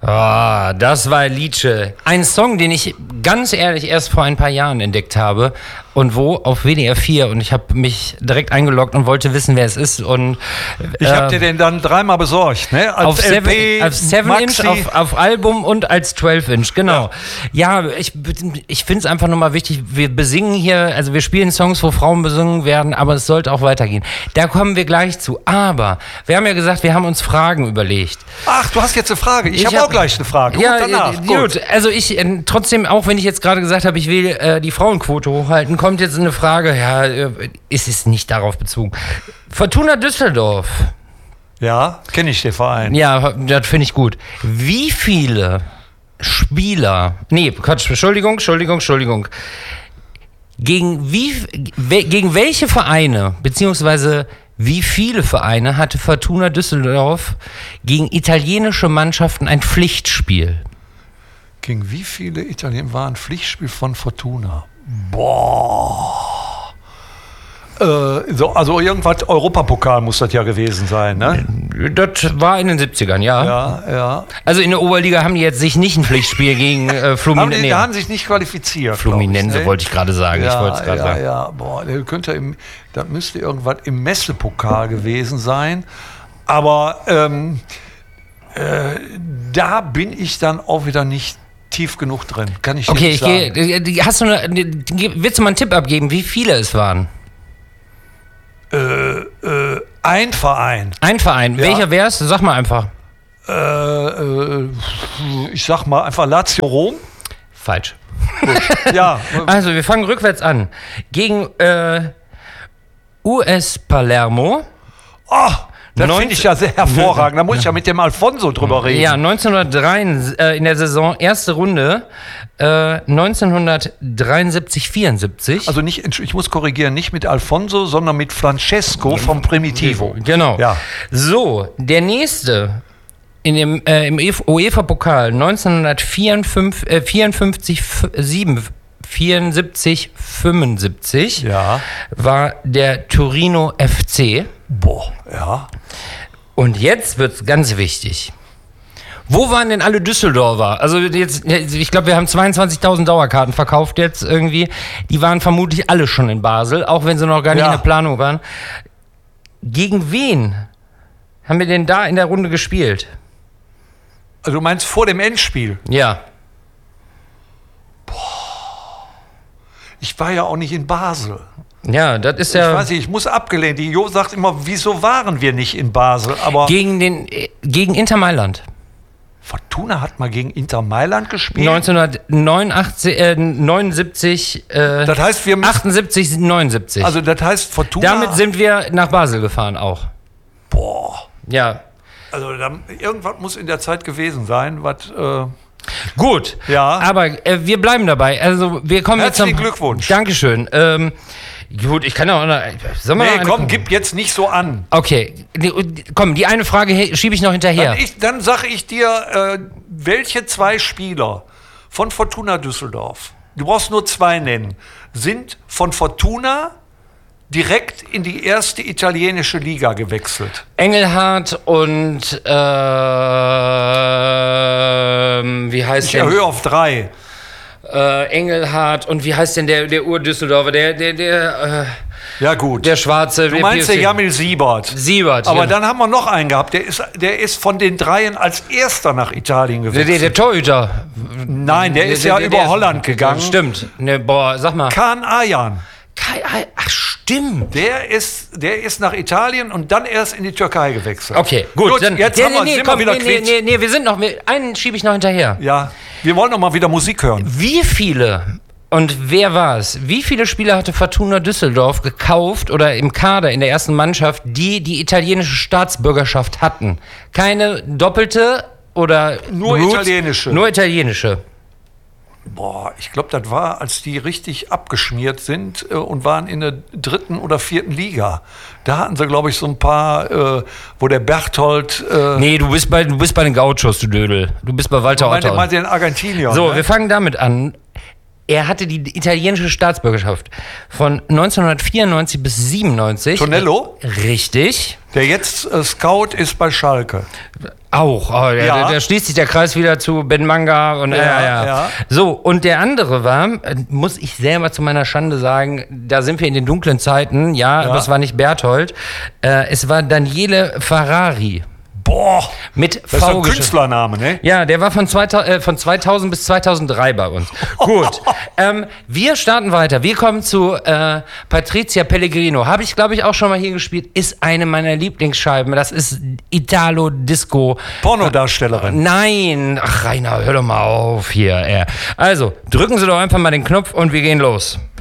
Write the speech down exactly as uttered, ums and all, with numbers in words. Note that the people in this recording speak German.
Ah, das war Liedche. Ein Song, den ich ganz ehrlich erst vor ein paar Jahren entdeckt habe. Und wo? Auf W D R vier. Und ich habe mich direkt eingeloggt und wollte wissen, wer es ist. Und ich habe dir den dann dreimal besorgt, ne? Als auf L P, sieben Inch, auf, auf Album und als zwölf Inch, genau. Ja, ja ich, ich finde es einfach nochmal wichtig, wir besingen hier, also wir spielen Songs, wo Frauen besungen werden, aber es sollte auch weitergehen. Da kommen wir gleich zu. Aber wir haben ja gesagt, wir haben uns Fragen überlegt. Ach, du hast jetzt eine Frage. Ich, ich habe hab auch gleich eine Frage. Ja, gut, danach. Gut. gut. Also ich, äh, trotzdem, auch wenn ich jetzt gerade gesagt habe, ich will äh, die Frauenquote hochhalten, kommt jetzt eine Frage, ja, ist es nicht darauf bezogen. Fortuna Düsseldorf. Ja, kenne ich den Verein. Ja, das finde ich gut. Wie viele Spieler, nee, Quatsch, Entschuldigung, Entschuldigung, Entschuldigung. Gegen, wie, we, gegen welche Vereine, beziehungsweise wie viele Vereine hatte Fortuna Düsseldorf gegen italienische Mannschaften ein Pflichtspiel? Gegen wie viele Italiener war ein Pflichtspiel von Fortuna? Boah. Äh, so, also irgendwas, Europapokal muss das ja gewesen sein, ne? Das war in den siebzigern, ja. Ja, ja. Also in der Oberliga haben die jetzt sich nicht ein Pflichtspiel gegen äh, Fluminense. Haben die, die haben sich nicht qualifiziert. Fluminense ich, wollte ich gerade sagen. Ja, ich wollte es gerade ja, sagen. Ja, boah, der könnte im, das müsste irgendwas im Messepokal gewesen sein. Aber ähm, äh, da bin ich dann auch wieder nicht tief genug drin. Kann ich okay, nicht ich sagen. Geh, hast du eine, willst du mal einen Tipp abgeben, wie viele es waren? Äh, äh, ein Verein. Ein Verein. Ja. Welcher wär's? Sag mal einfach. Äh, äh, ich sag mal einfach Lazio Rom. Falsch. Gut. Ja. Also wir fangen rückwärts an. Gegen äh, U S Palermo. Oh, das finde ich ja sehr hervorragend. Da muss ich ja mit dem Alfonso drüber reden. Ja, neunzehnhundertdrei äh, in der Saison, erste Runde, äh, neunzehnhundertdreiundsiebzig, vierundsiebzig. Also nicht, ich muss korrigieren, nicht mit Alfonso, sondern mit Francesco vom Primitivo. Genau. Ja. So, der nächste in dem, äh, im UEFA-Pokal neunzehnhundertvierundfünfzig, äh, vierundfünfzig, sieben, vierundsiebzig, fünfundsiebzig ja. war der Torino F C. Boah, ja. Und jetzt wird's ganz wichtig. Wo waren denn alle Düsseldorfer? Also jetzt, ich glaube, wir haben zweiundzwanzigtausend Dauerkarten verkauft jetzt irgendwie. Die waren vermutlich alle schon in Basel, auch wenn sie noch gar nicht ja. in der Planung waren. Gegen wen haben wir denn da in der Runde gespielt? Also du meinst vor dem Endspiel? Ja. Boah. Ich war ja auch nicht in Basel. Ja, das ist ja... Ich weiß nicht, ich muss abgelehnt. Die Jo sagt immer, wieso waren wir nicht in Basel? Aber gegen, den, gegen Inter Mailand. Fortuna hat mal gegen Inter Mailand gespielt? neunzehnhundertneunundsiebzig, äh, das heißt, wir müssen, achtundsiebzig, neunundsiebzig. Also das heißt, Fortuna... Damit sind wir nach Basel gefahren auch. Boah. Ja. Also da, irgendwas muss in der Zeit gewesen sein, was... Äh Gut, ja. aber äh, wir bleiben dabei. Also wir kommen Herzlichen jetzt zum Glückwunsch. Dankeschön. Ähm, gut, ich kann ja auch noch... Sollen wir nee, noch eine, komm, gib jetzt nicht so an. Okay, die, komm, die eine Frage he- schiebe ich noch hinterher. Dann, ich, dann sage ich dir, äh, welche zwei Spieler von Fortuna Düsseldorf, du brauchst nur zwei nennen, sind von Fortuna direkt in die erste italienische Liga gewechselt. Engelhardt und äh, wie heißt Ich der? erhöhe auf drei. Äh, Engelhardt und wie heißt denn der, der Ur-Düsseldorfer, der, der, der, äh, Ja gut. der Schwarze. Du meinst der Jamil Siebert. Siebert. Aber genau. dann haben wir noch einen gehabt, der ist, der ist von den dreien als erster nach Italien Der, gewechselt. der, der Torhüter. Nein, der, der ist der, ja der, über der, Holland gegangen. Stimmt. Ne, boah, sag mal. Kaan Ayhan. Ach, stimmt. Der ist, der ist nach Italien und dann erst in die Türkei gewechselt. Okay, gut. gut dann, jetzt nee, haben wir, nee, sind komm, wir wieder nee, nee, quitt. nee, nee, wir sind noch, wir, einen schiebe ich noch hinterher. Ja, wir wollen noch mal wieder Musik hören. Wie viele und wer war es? Wie viele Spieler hatte Fortuna Düsseldorf gekauft oder im Kader in der ersten Mannschaft, die die italienische Staatsbürgerschaft hatten? Keine doppelte oder Nur Roots, italienische. Nur italienische. Boah, ich glaube, das war, als die richtig abgeschmiert sind äh, und waren in der dritten oder vierten Liga. Da hatten sie, glaube ich, so ein paar, äh, wo der Berthold... Äh, Nee, du bist bei, du bist bei den Gauchos, du Dödel. Du bist bei Walter meinte, Otto. meinte den Argentinier. So, ne? wir fangen damit an. Er hatte die italienische Staatsbürgerschaft von neunzehnhundertvierundneunzig bis siebenundneunzig. Tonello? Richtig. Der jetzt äh, Scout ist bei Schalke. Auch. Oh, ja, Ja. da, da schließt sich der Kreis wieder zu Ben Manga. Und, ja, ja, ja. ja. So, und der andere war, äh, muss ich selber zu meiner Schande sagen, da sind wir in den dunklen Zeiten, ja, Ja. aber es war nicht Berthold, äh, es war Daniele Ferrari. Boah, Mit das ist V ein geschrieben. Künstlername, ne? Ja, der war von, zweitausend, äh, von zweitausend bis zweitausenddrei bei uns. Gut, ähm, wir starten weiter. Wir kommen zu äh, Patrizia Pellegrino. Habe ich, glaube ich, auch schon mal hier gespielt. Ist eine meiner Lieblingsscheiben. Das ist Italo-Disco. Pornodarstellerin. Nein. Ach, Rainer, hör doch mal auf hier. Äh. Also, drücken Sie doch einfach mal den Knopf und wir gehen los.